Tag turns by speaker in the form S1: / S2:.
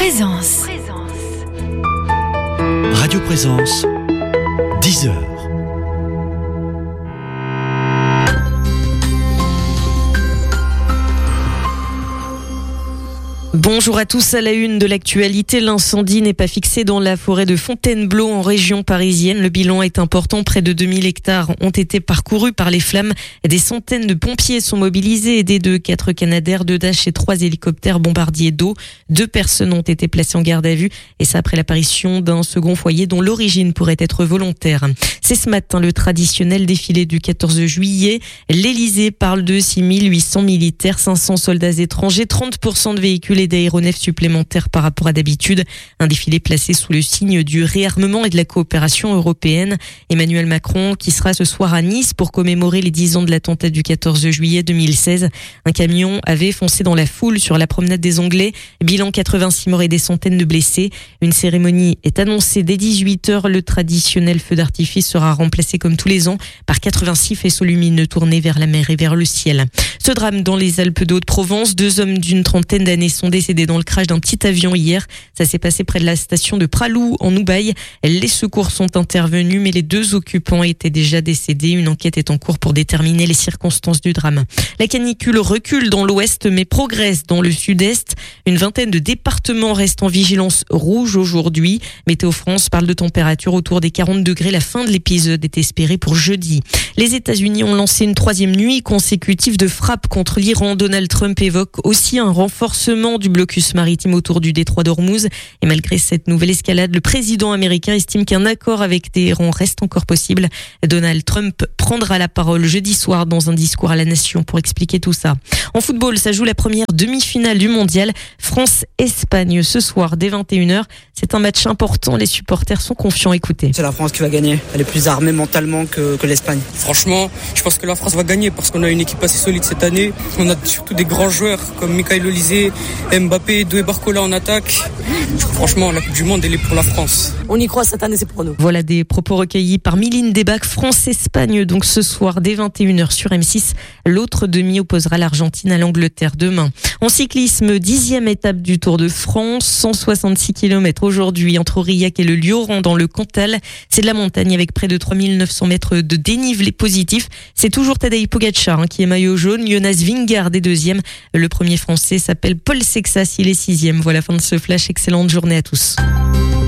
S1: Présence.
S2: Radio Présence, 10h.
S3: Bonjour à tous, à la une de l'actualité, l'incendie n'est pas fixé dans la forêt de Fontainebleau en région parisienne. Le bilan est important, près de 2000 hectares ont été parcourus par les flammes. Des centaines de pompiers sont mobilisés, aidés de 4 Canadair, 2 Dash et 3 hélicoptères bombardiers d'eau. 2 personnes ont été placées en garde à vue et ça après l'apparition d'un second foyer dont l'origine pourrait être volontaire. C'est ce matin le traditionnel défilé du 14 juillet. L'Élysée parle de 6800 militaires, 500 soldats étrangers, 30% de véhicules et d'aéronefs supplémentaires par rapport à d'habitude. Un défilé placé sous le signe du réarmement et de la coopération européenne. Emmanuel Macron qui sera ce soir à Nice pour commémorer les 10 ans de l'attentat du 14 juillet 2016. Un camion avait foncé dans la foule sur la promenade des Anglais. Bilan 86 morts et des centaines de blessés. Une cérémonie est annoncée dès 18h. Le traditionnel feu d'artifice sera remplacé comme tous les ans par 86 faisceaux lumineux tournés vers la mer et vers le ciel. Ce drame dans les Alpes de Haute-Provence, 2 hommes d'une trentaine d'années sont décédés dans le crash d'un petit avion hier. Ça s'est passé près de la station de Pralou en Oubaye. Les secours sont intervenus mais les 2 occupants étaient déjà décédés. Une enquête est en cours pour déterminer les circonstances du drame. La canicule recule dans l'ouest mais progresse dans le sud-est. Une vingtaine de départements restent en vigilance rouge aujourd'hui. Météo France parle de température autour des 40 degrés. La fin de l'épisode est espérée pour jeudi. Les États-Unis ont lancé une 3e nuit consécutive de frappe contre l'Iran. Donald Trump évoque aussi un renforcement du blocus maritime autour du détroit d'Ormuz. Et malgré cette nouvelle escalade, le président américain estime qu'un accord avec Téhéran reste encore possible. Donald Trump prendra la parole jeudi soir dans un discours à la nation pour expliquer tout ça. En football, ça joue la première demi-finale du mondial. France-Espagne ce soir dès 21h. C'est un match important. Les supporters sont confiants. Écoutez.
S4: C'est la France qui va gagner. Elle est plus armée mentalement que l'Espagne. Franchement, je pense que la France va gagner parce qu'on a une équipe assez solide cette année. On a surtout des grands joueurs comme Michael Olise, Mbappé, Doué Barcola en attaque. Franchement, la Coupe du Monde, elle est pour la France.
S5: On y croit cette année, c'est pour nous.
S3: Voilà des propos recueillis par Mylène Debac. France-Espagne, donc ce soir dès 21h sur M6. L'autre demi opposera l'Argentine à l'Angleterre demain. En cyclisme, 10e étape du Tour de France, 166 km aujourd'hui entre Aurillac et le Lioran dans le Cantal. C'est de la montagne avec près de 3900 mètres de dénivelé positif. C'est toujours Tadej Pogačar qui est maillot jaune. Jonas Vingegaard est 2e. Le premier français s'appelle Paul Sexas, il est 6e. Voilà, fin de ce flash. Excellente journée à tous.